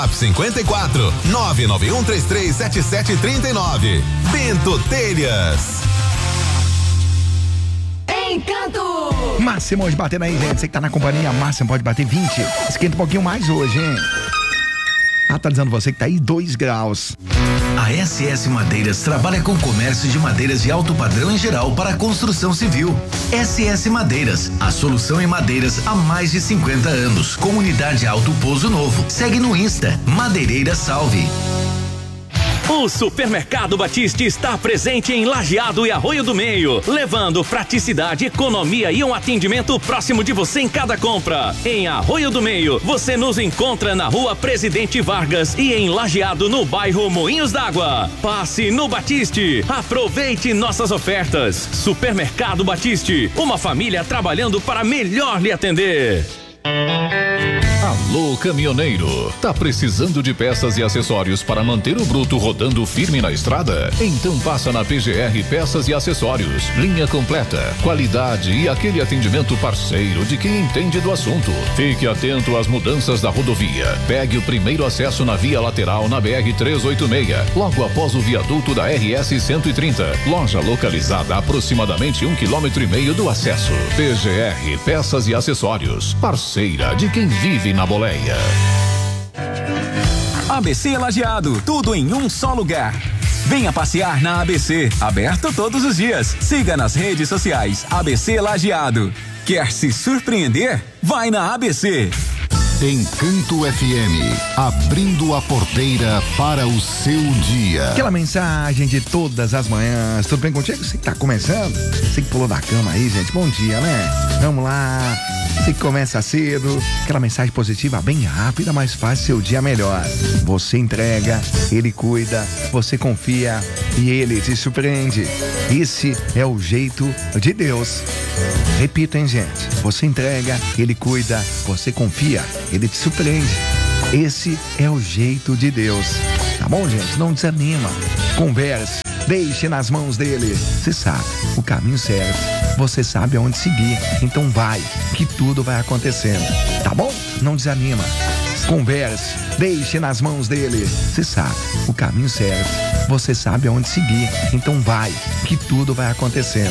54 991337739. Bento Telhas. Encanto! Máximo hoje batendo aí, gente. Você que tá na companhia, Máximo pode bater 20. Esquenta um pouquinho mais hoje, hein? Atualizando você que tá aí 2 graus. A SS Madeiras trabalha com comércio de madeiras de alto padrão em geral para a construção civil. SS Madeiras, a solução em madeiras há mais de 50 anos. Comunidade Alto Pouso Novo. Segue no Insta, Madeireira Salve. O Supermercado Batiste está presente em Lajeado e Arroio do Meio, levando praticidade, economia e um atendimento próximo de você em cada compra. Em Arroio do Meio, você nos encontra na Rua Presidente Vargas e em Lajeado, no bairro Moinhos d'Água. Passe no Batiste, aproveite nossas ofertas. Supermercado Batiste, uma família trabalhando para melhor lhe atender. Alô, caminhoneiro, tá precisando de peças e acessórios para manter o bruto rodando firme na estrada? Então passa na PGR Peças e Acessórios. Linha completa, qualidade e aquele atendimento parceiro de quem entende do assunto. Fique atento às mudanças da rodovia. Pegue o primeiro acesso na via lateral na BR-386, logo após o viaduto da RS-130. Loja localizada a aproximadamente 1,5 km do acesso. PGR Peças e Acessórios, parceira de quem vive na boleia. ABC Lajeado, tudo em um só lugar. Venha passear na ABC, aberto todos os dias. Siga nas redes sociais ABC Lajeado. Quer se surpreender? Vai na ABC. Encanto FM, abrindo a porteira para o seu dia. Aquela mensagem de todas as manhãs. Tudo bem contigo? Você que tá começando? Você que pulou da cama aí, gente. Bom dia, né? Vamos lá. Você que começa cedo. Aquela mensagem positiva bem rápida, mas faz seu dia melhor. Você entrega, ele cuida, você confia e ele te surpreende. Esse é o jeito de Deus. Repita, hein, gente? Você entrega, ele cuida, você confia, ele te surpreende. Esse é o jeito de Deus. Tá bom, gente? Não desanima. Converse, deixe nas mãos dele. Você sabe o caminho certo. Você sabe aonde seguir. Então vai, que tudo vai acontecendo. Tá bom? Não desanima. Converse, deixe nas mãos dele. Você sabe o caminho certo. Você sabe aonde seguir. Então vai, que tudo vai acontecendo.